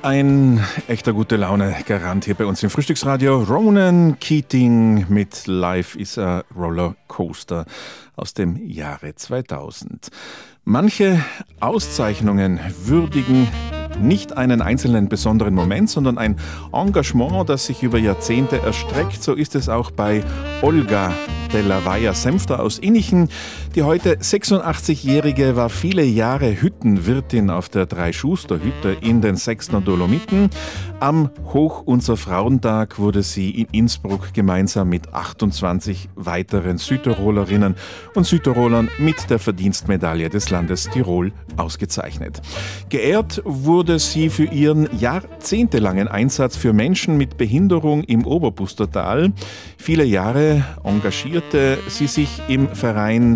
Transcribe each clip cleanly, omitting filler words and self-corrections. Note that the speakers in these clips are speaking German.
Ein echter gute Laune-Garant hier bei uns im Frühstücksradio. Ronan Keating mit Life is a Rollercoaster aus dem Jahre 2000. Manche Auszeichnungen würdigen nicht einen einzelnen besonderen Moment, sondern ein Engagement, das sich über Jahrzehnte erstreckt. So ist es auch bei Olga de la Valla-Senfter aus Innichen. Die heute 86-Jährige war viele Jahre Hüttenwirtin auf der Drei-Schuster-Hütte in den Sechsner Dolomiten. Am Hoch-Unser-Frauentag wurde sie in Innsbruck gemeinsam mit 28 weiteren Südtirolerinnen und Südtirolern mit der Verdienstmedaille des Landes Tirol ausgezeichnet. Geehrt wurde sie für ihren jahrzehntelangen Einsatz für Menschen mit Behinderung im Oberpustertal. Viele Jahre engagierte sie sich im Verein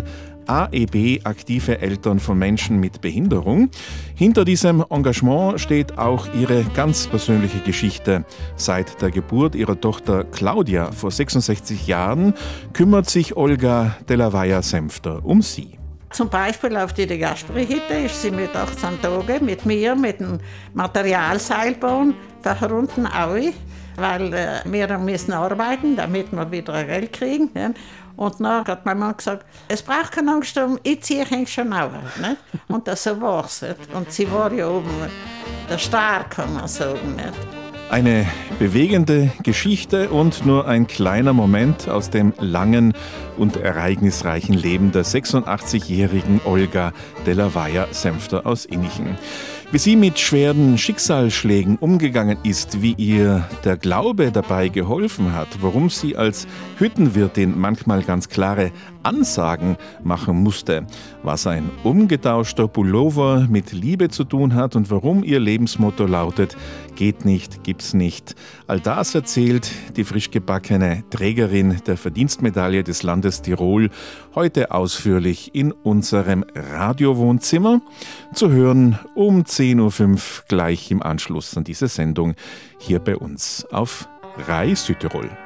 AEB, Aktive Eltern von Menschen mit Behinderung. Hinter diesem Engagement steht auch ihre ganz persönliche Geschichte. Seit der Geburt ihrer Tochter Claudia vor 66 Jahren kümmert sich Olga de la Valla-Senfter um sie. Zum Beispiel auf die Gasperi-Hütte ist sie mit 18 Tagen mit mir, mit dem Materialseilbahn, unten auch, weil wir müssen arbeiten, damit wir wieder Geld kriegen. Ja. Und dann hat mein Mann gesagt, es braucht keine Angst haben, ich ziehe schon auf. Ne? Und das so war es. Und sie war ja oben der Star, kann man sagen. Nicht? Eine bewegende Geschichte und nur ein kleiner Moment aus dem langen und ereignisreichen Leben der 86-jährigen Olga de la Valla-Senfter aus Innichen. Wie sie mit schweren Schicksalsschlägen umgegangen ist, wie ihr der Glaube dabei geholfen hat, warum sie als Hüttenwirtin manchmal ganz klare Ansagen machen musste, was ein umgetauschter Pullover mit Liebe zu tun hat und warum ihr Lebensmotto lautet, geht nicht, gibt's nicht. All das erzählt die frisch gebackene Trägerin der Verdienstmedaille des Landes Tirol heute ausführlich in unserem Radiowohnzimmer. Zu hören um 10.05 Uhr gleich im Anschluss an diese Sendung hier bei uns auf RAI Südtirol.